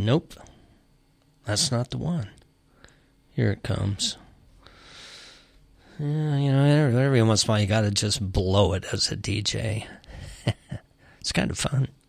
Nope. That's not the one. Here it comes. Yeah, every once in a while you gotta just blow it as a DJ. It's kind of fun.